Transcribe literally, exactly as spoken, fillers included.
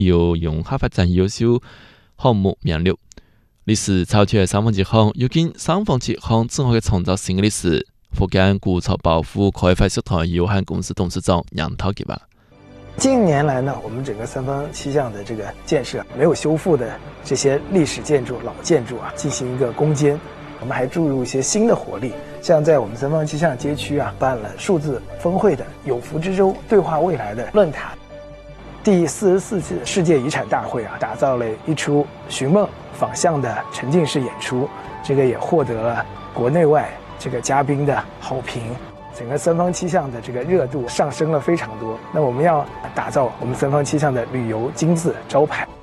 有融合发展优秀項目名錄。歷史超越三坊之巷，如今三坊之巷正好去創造新嘅歷史。福建古草保護開發集團有限公司董事長楊濤傑吧。 近年来呢，我们整个三坊七巷的这个建设，没有修复的这些历史建筑、老建筑啊，进行一个攻坚。我们还注入一些新的活力，像在我们三坊七巷街区啊，办了数字峰会的有福之州对话未来的论坛。第四十四次世界遗产大会啊，打造了一出寻梦仿像的沉浸式演出，这个也获得了国内外这个嘉宾的好评。整个三坊七巷的这个热度上升了非常多。那我们要打造我们三坊七巷的旅游金字招牌。